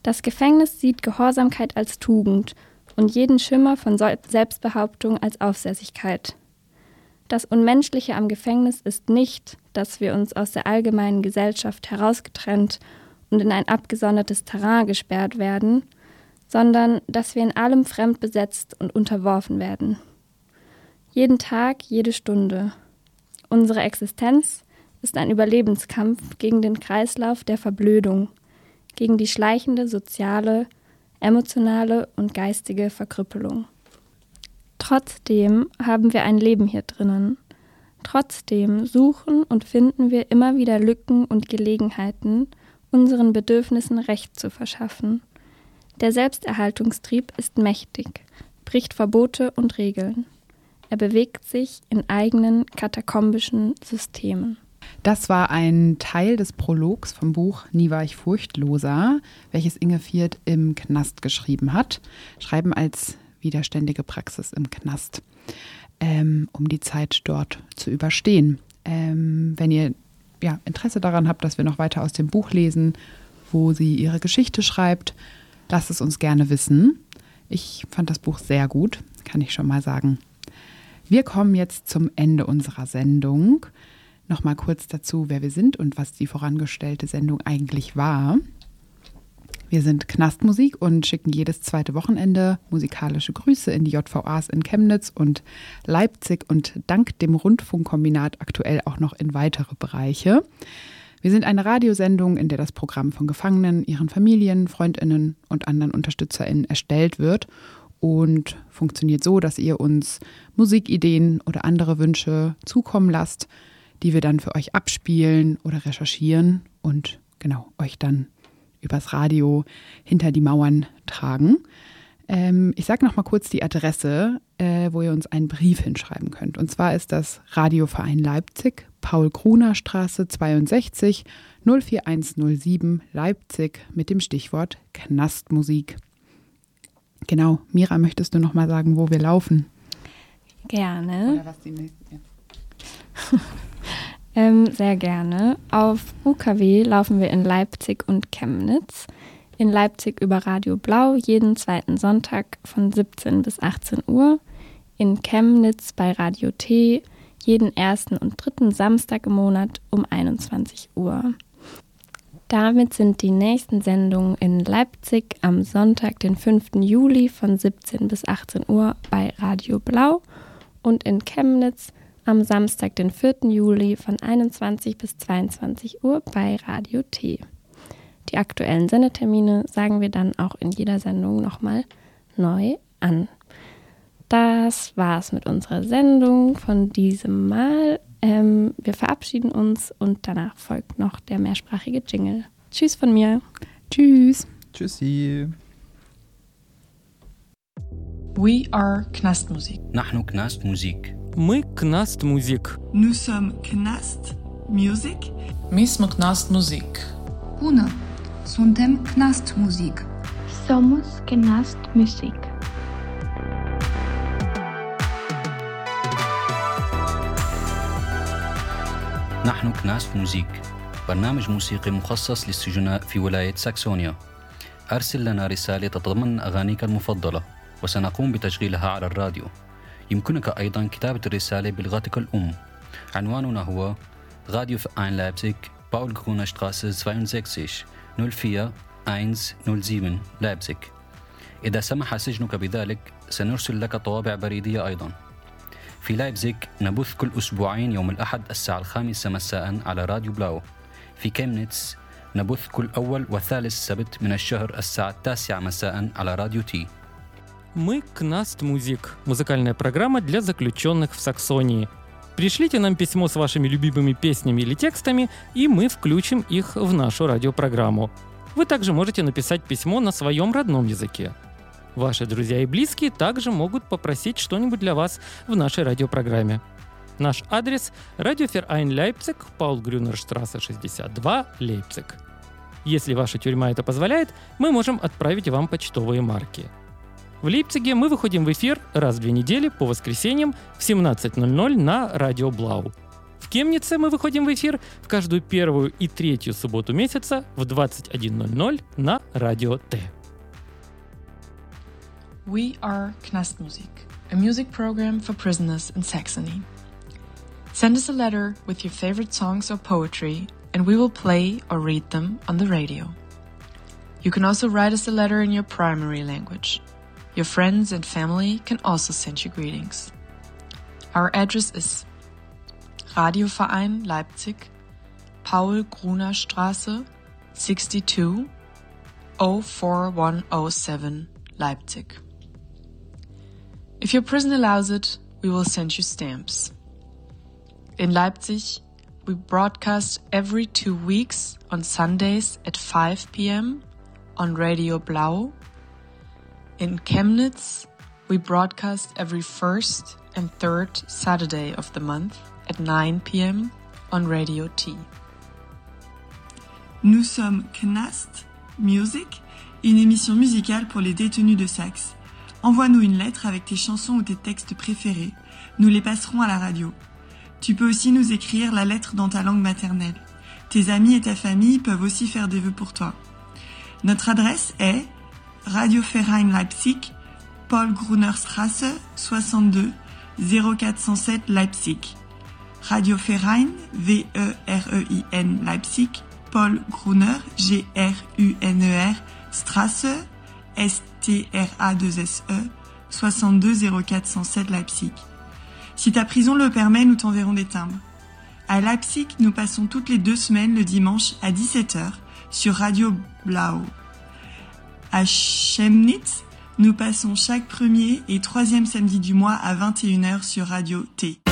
Das Gefängnis sieht Gehorsamkeit als Tugend und jeden Schimmer von Selbstbehauptung als Aufsässigkeit. Das Unmenschliche am Gefängnis ist nicht, dass wir uns aus der allgemeinen Gesellschaft herausgetrennt und in ein abgesondertes Terrain gesperrt werden, sondern dass wir in allem fremd besetzt und unterworfen werden. Jeden Tag, jede Stunde. Unsere Existenz ist ein Überlebenskampf gegen den Kreislauf der Verblödung, gegen die schleichende soziale, emotionale und geistige Verkrüppelung. Trotzdem haben wir ein Leben hier drinnen. Trotzdem suchen und finden wir immer wieder Lücken und Gelegenheiten, unseren Bedürfnissen Recht zu verschaffen. Der Selbsterhaltungstrieb ist mächtig, bricht Verbote und Regeln. Er bewegt sich in eigenen katakombischen Systemen. Das war ein Teil des Prologs vom Buch Nie war ich furchtloser, welches Inge Viert im Knast geschrieben hat. Schreiben als widerständige Praxis im Knast, um die Zeit dort zu überstehen. Wenn ihr Interesse daran habt, dass wir noch weiter aus dem Buch lesen, wo sie ihre Geschichte schreibt, lasst es uns gerne wissen. Ich fand das Buch sehr gut, kann ich schon mal sagen. Wir kommen jetzt zum Ende unserer Sendung. Nochmal kurz dazu, wer wir sind und was die vorangestellte Sendung eigentlich war. Wir sind Knastmusik und schicken jedes zweite Wochenende musikalische Grüße in die JVAs in Chemnitz und Leipzig und dank dem Rundfunkkombinat aktuell auch noch in weitere Bereiche. Wir sind eine Radiosendung, in der das Programm von Gefangenen, ihren Familien, FreundInnen und anderen UnterstützerInnen erstellt wird und funktioniert so, dass ihr uns Musikideen oder andere Wünsche zukommen lasst, die wir dann für euch abspielen oder recherchieren und euch dann übers Radio hinter die Mauern tragen. Ich sage noch mal kurz die Adresse, wo ihr uns einen Brief hinschreiben könnt. Und zwar ist das Radioverein Leipzig, Paul-Kruner-Straße 62 04107 Leipzig mit dem Stichwort Knastmusik. Genau, Mira, möchtest du noch mal sagen, wo wir laufen? Gerne. Oder was die nächste? Ja. Sehr gerne. Auf UKW laufen wir in Leipzig und Chemnitz. In Leipzig über Radio Blau jeden zweiten Sonntag von 17 bis 18 Uhr. In Chemnitz bei Radio T jeden ersten und dritten Samstag im Monat um 21 Uhr. Damit sind die nächsten Sendungen in Leipzig am Sonntag, den 5. Juli von 17 bis 18 Uhr bei Radio Blau und in Chemnitz am Samstag, den 4. Juli von 21 bis 22 Uhr bei Radio T. Die aktuellen Sendetermine sagen wir dann auch in jeder Sendung nochmal neu an. Das war's mit unserer Sendung von diesem Mal. Wir verabschieden uns und danach folgt noch der mehrsprachige Jingle. Tschüss von mir. Tschüss. Tschüssi. We are Knastmusik. نحن كناست موزيك. Мы Knastmusik. Nous sommes Knast Music. My smo Knastmusik. Bună! Suntem Knastmusik. Somos Knast Musik. نحن كناست موزيك، برنامج موسيقي مخصص للسجناء في ولاية ساكسونيا. أرسل لنا رسالة تتضمن أغانيك المفضلة وسنقوم بتشغيلها على الراديو. يمكنك أيضا كتابة الرسالة بلغتك الأم. عنواننا هو Radio Verein Leipzig, Paul-Kruner-Straße 62 04107 Leipzig. إذا سمح سجنك بذلك سنرسل لك طوابع بريدية أيضا. في لايبزيغ نبث كل أسبوعين يوم الأحد الساعة 5 مساء على راديو بلاو. في كيمنيتس نبث كل أول وثالث سبت من الشهر الساعة 9 مساء على راديو تي. Мы Knastmusik, музыкальная программа для заключенных в Саксонии. Пришлите нам письмо с вашими любимыми песнями или текстами, и мы включим их в нашу радиопрограмму. Вы также можете написать письмо на своем родном языке. Ваши друзья и близкие также могут попросить что-нибудь для вас в нашей радиопрограмме. Наш адрес – Радиофеrein Leipzig, Paul-Grüner-Straße 62, Лейпциг. Если ваша тюрьма это позволяет, мы можем отправить вам почтовые марки. В Лейпциге мы выходим в эфир раз в 2 недели по воскресеньям в 17:00 на Радио Блау. В Кемнице мы выходим в эфир в каждую первую и третью субботу месяца в 21:00 на Радио Т. We are Knastmusik, a music program for prisoners in Saxony. Send us a letter with your favorite songs or poetry, and we will play or read them on the radio. You can also write us a letter in your primary language. Your friends and family can also send you greetings. Our address is Radioverein Leipzig, Paul-Gruner-Straße, 62 04107, Leipzig. If your prison allows it, we will send you stamps. In Leipzig, we broadcast every 2 weeks on Sundays at 5 p.m. on Radio Blau. In Chemnitz, we broadcast every first and third Saturday of the month at 9 p.m. on Radio T. Nous sommes Knast Music, une émission musicale pour les détenus de Saxe. Envoie-nous une lettre avec tes chansons ou tes textes préférés. Nous les passerons à la radio. Tu peux aussi nous écrire la lettre dans ta langue maternelle. Tes amis et ta famille peuvent aussi faire des vœux pour toi. Notre adresse est Radioverein Leipzig, Paul-Gruner-Straße, 62 0407 Leipzig. Radioverein, V-E-R-E-I-N, Leipzig, Paul Gruner, G-R-U-N-E-R, Straße, S-T-R-A-2-S-E, 62 0407 Leipzig. Si ta prison le permet, nous t'enverrons des timbres. À Leipzig, nous passons toutes les 2 semaines le dimanche à 17h sur Radio Blau. À Chemnitz, nous passons chaque premier et troisième samedi du mois à 21h sur Radio T.